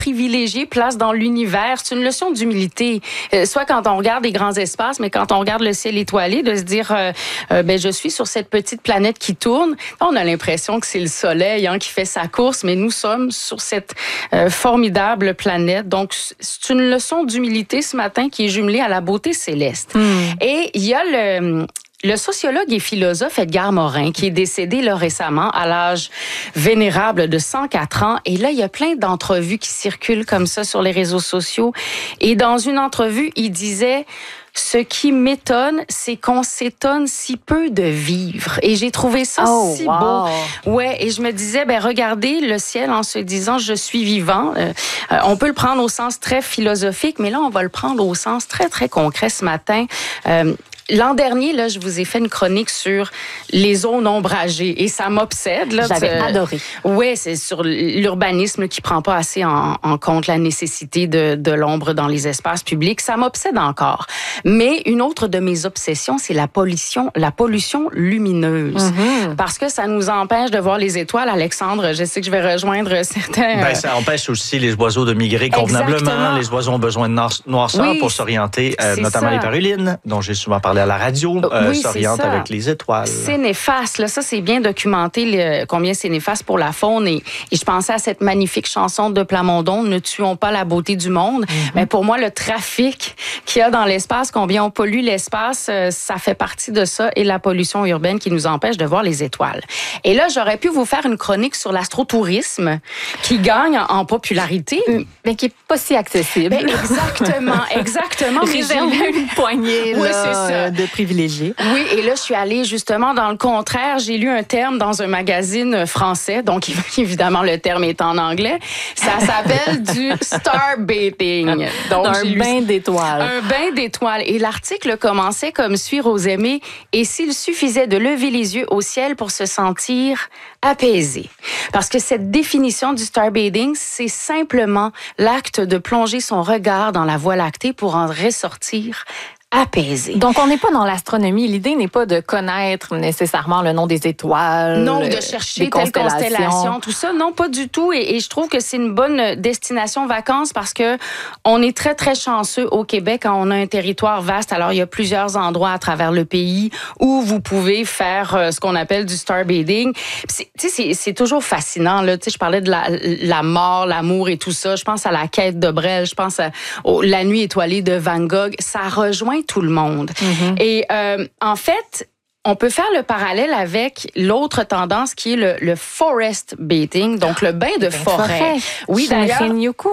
privilégiée place dans l'univers. C'est une leçon d'humilité. Soit quand on regarde des grands espaces, mais quand on regarde le ciel étoilé, de se dire, je suis sur cette petite planète qui tourne. On a l'impression que c'est le soleil qui fait sa course, mais nous sommes sur cette formidable planète. Donc, c'est une leçon d'humilité ce matin qui est jumelée à la beauté céleste. Et il y a le sociologue et philosophe Edgar Morin, qui est décédé là, récemment à l'âge vénérable de 104 ans. Et là, il y a plein d'entrevues qui circulent comme ça sur les réseaux sociaux. Et dans une entrevue, il disait... Ce qui m'étonne, c'est qu'on s'étonne si peu de vivre. Et j'ai trouvé ça si beau. Ouais, et je me disais, regardez le ciel en se disant, je suis vivant. On peut le prendre au sens très philosophique, mais là, on va le prendre au sens très, très concret ce matin. L'an dernier, là, je vous ai fait une chronique sur les zones ombragées et ça m'obsède. Là, j'avais adoré. Oui, c'est sur l'urbanisme qui prend pas assez en compte la nécessité de l'ombre dans les espaces publics. Ça m'obsède encore. Mais une autre de mes obsessions, c'est la pollution lumineuse. Parce que ça nous empêche de voir les étoiles. Alexandre, je sais que je vais rejoindre certains... ça empêche aussi les oiseaux de migrer convenablement. Exactement. Les oiseaux ont besoin de noirceur pour s'orienter, notamment les parulines, dont j'ai souvent parlé à la radio, s'orientent avec les étoiles. C'est néfaste. Là. Ça, c'est bien documenté combien c'est néfaste pour la faune. Et je pensais à cette magnifique chanson de Plamondon, « Ne tuons pas la beauté du monde ». Mais pour moi, le trafic qu'il y a dans l'espace, combien on pollue l'espace, ça fait partie de ça et la pollution urbaine qui nous empêche de voir les étoiles. Et là, j'aurais pu vous faire une chronique sur l'astrotourisme qui gagne en popularité. Mais qui n'est pas si accessible. Exactement. Réservé à une poignée de privilégiés. Oui, et là, je suis allée justement dans le contraire. J'ai lu un terme dans un magazine français, donc évidemment, le terme est en anglais. Ça s'appelle du starbaiting. Donc, un bain d'étoiles. Un bain d'étoiles. Et l'article commençait comme suit, Rosemée. Et s'il suffisait de lever les yeux au ciel pour se sentir apaisé. Parce que cette définition du starbaiting, c'est simplement l'acte de plonger son regard dans la Voie lactée pour en ressortir apaisé. Donc, on n'est pas dans l'astronomie. L'idée n'est pas de connaître nécessairement le nom des étoiles. Non, de chercher telle constellation, tout ça. Non, pas du tout. Et je trouve que c'est une bonne destination vacances parce que on est très, très chanceux au Québec quand on a un territoire vaste. Alors, il y a plusieurs endroits à travers le pays où vous pouvez faire ce qu'on appelle du starbaiting. C'est toujours fascinant. Là. Je parlais de la mort, l'amour et tout ça. Je pense à la quête de Brel. Je pense à la nuit étoilée de Van Gogh. Ça rejoint tout le monde. Et en fait, on peut faire le parallèle avec l'autre tendance qui est le forest bathing, donc le bain de forêt. Oui, d'ailleurs.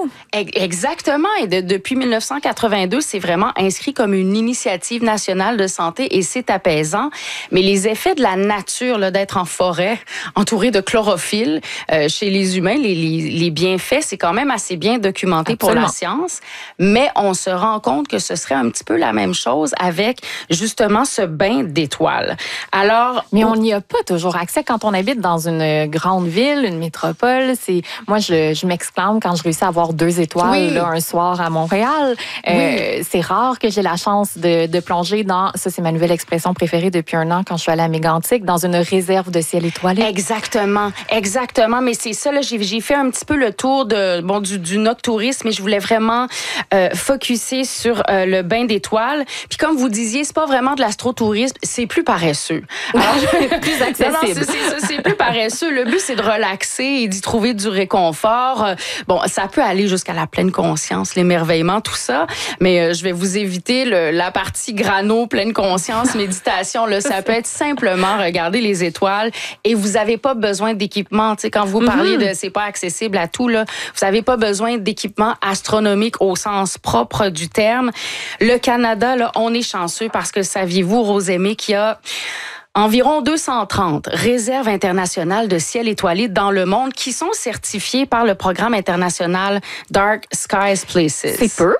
Exactement. Et depuis 1982, c'est vraiment inscrit comme une initiative nationale de santé et c'est apaisant. Mais les effets de la nature, là, d'être en forêt, entouré de chlorophylle, chez les humains, les bienfaits, c'est quand même assez bien documenté pour la science. Mais on se rend compte que ce serait un petit peu la même chose avec justement ce bain d'étoiles. Alors, mais on n'y a pas toujours accès quand on habite dans une grande ville, une métropole. Moi, je m'exclame quand je réussis à avoir 2 étoiles là, un soir à Montréal. C'est rare que j'ai la chance de plonger dans, ça c'est ma nouvelle expression préférée depuis 1 an quand je suis allée à Mégantic, dans une réserve de ciel étoilé. Exactement. Mais c'est ça, là, j'ai fait un petit peu le tour du noctourisme et je voulais vraiment focusser sur le bain d'étoiles. Puis comme vous disiez, c'est pas vraiment de l'astrotourisme, c'est plus paresseux. Alors, plus accessible. C'est plus paresseux. Le but, c'est de relaxer et d'y trouver du réconfort. Ça peut aller jusqu'à la pleine conscience, l'émerveillement, tout ça. Mais je vais vous éviter la partie grano, pleine conscience, méditation. Là, ça peut être simplement regarder les étoiles et vous n'avez pas besoin d'équipement. Tu sais, quand vous parliez de c'est pas accessible à tout, là, vous n'avez pas besoin d'équipement astronomique au sens propre du terme. Le Canada, là, on est chanceux parce que saviez-vous, Rosemée, qu'il y a environ 230 réserves internationales de ciel étoilé dans le monde qui sont certifiées par le programme international Dark Skies Places. C'est peu.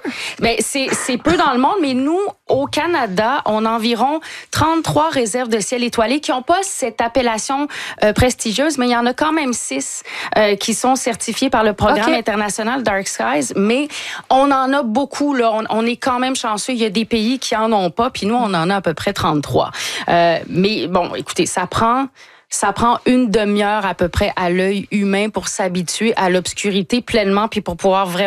C'est peu dans le monde, mais nous, au Canada, on a environ 33 réserves de ciel étoilé qui n'ont pas cette appellation prestigieuse, mais il y en a quand même 6 qui sont certifiées par le programme international Dark Skies. Mais on en a beaucoup, là. On est quand même chanceux. Il y a des pays qui en ont pas, puis nous, on en a à peu près 33. Mais bon, écoutez, ça prend ça prend une demi-heure à peu près à l'œil humain pour s'habituer à l'obscurité pleinement, puis pour pouvoir vraiment